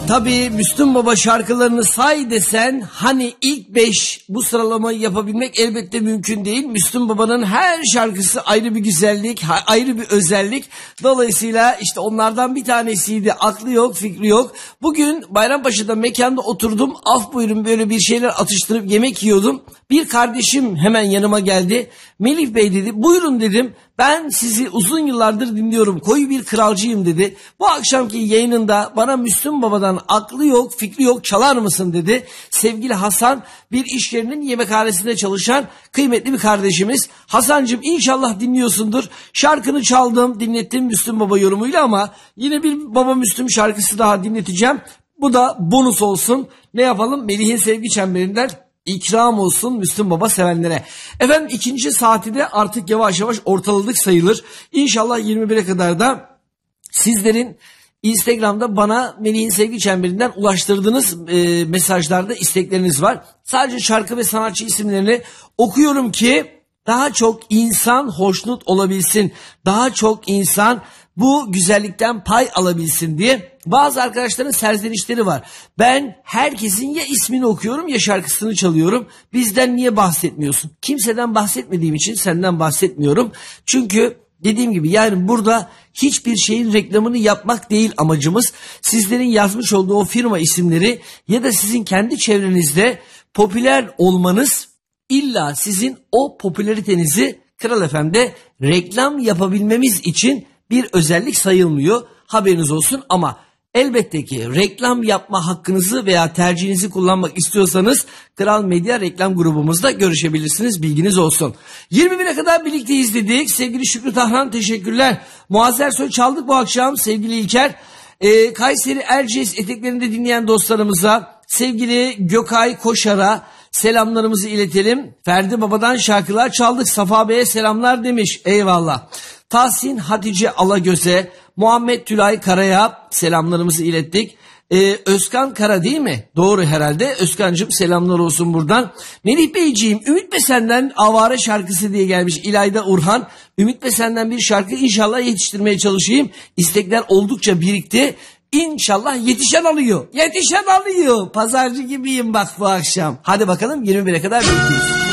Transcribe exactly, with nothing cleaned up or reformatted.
Tabii Müslüm Baba şarkılarını say desen hani ilk beş bu sıralamayı yapabilmek elbette mümkün değil. Müslüm Baba'nın her şarkısı ayrı bir güzellik, ayrı bir özellik. Dolayısıyla işte onlardan bir tanesiydi. Aklı yok, fikri yok. Bugün Bayrampaşa'da mekanda oturdum. Af buyurun, böyle bir şeyler atıştırıp yemek yiyordum. Bir kardeşim hemen yanıma geldi. Melih Bey dedi, buyurun dedim. Ben sizi uzun yıllardır dinliyorum. Koyu bir kralcıyım dedi. Bu akşamki yayınında bana Müslüm Baba'dan aklı yok, fikri yok çalar mısın dedi. Sevgili Hasan, bir iş yerinin yemekhanesinde çalışan kıymetli bir kardeşimiz. Hasancığım, inşallah dinliyorsundur. Şarkını çaldım, dinlettim Müslüm Baba yorumuyla ama yine bir Baba Müslüm şarkısı daha dinleteceğim. Bu da bonus olsun. Ne yapalım? Melih'in sevgi çemberinden İkram olsun Müslüm Baba sevenlere. Efendim ikinci saati de artık yavaş yavaş ortaladık sayılır. İnşallah yirmi bire kadar da sizlerin Instagram'da bana Melih'in sevgi çemberinden ulaştırdığınız e, mesajlarda istekleriniz var. Sadece şarkı ve sanatçı isimlerini okuyorum ki daha çok insan hoşnut olabilsin. Daha çok insan bu güzellikten pay alabilsin diye. Bazı arkadaşların serzenişleri var. Ben herkesin ya ismini okuyorum ya şarkısını çalıyorum. Bizden niye bahsetmiyorsun? Kimseden bahsetmediğim için senden bahsetmiyorum. Çünkü dediğim gibi yani burada hiçbir şeyin reklamını yapmak değil amacımız. Sizlerin yazmış olduğu o firma isimleri ya da sizin kendi çevrenizde popüler olmanız illa sizin o popülaritenizi Kral F M'de reklam yapabilmemiz için bir özellik sayılmıyor. Haberiniz olsun ama elbette ki reklam yapma hakkınızı veya tercihinizi kullanmak istiyorsanız Kral Medya reklam grubumuzda görüşebilirsiniz. Bilginiz olsun. yirmi bire kadar birlikte izledik. Sevgili Şükrü Tahran teşekkürler. Muazzer Soy çaldık bu akşam. Sevgili İlker. Ee, Kayseri Erciyes eteklerinde dinleyen dostlarımıza, sevgili Gökay Koşar'a selamlarımızı iletelim. Ferdi Baba'dan şarkılar çaldık. Safa Bey'e selamlar demiş. Eyvallah. Tahsin Hatice Alagöz'e, Muhammed Tülay Kara'ya selamlarımızı ilettik. Ee, Özkan Kara değil mi? Doğru herhalde. Özkan'cığım selamlar olsun buradan. Melih Beyciğim, Ümit Besen'den Avare şarkısı diye gelmiş İlayda Urhan. Ümit Besen'den bir şarkı inşallah yetiştirmeye çalışayım. İstekler oldukça birikti. İnşallah yetişen alıyor. Yetişen alıyor. Pazarcı gibiyim bak bu akşam. Hadi bakalım yirmi bire kadar bekliyoruz.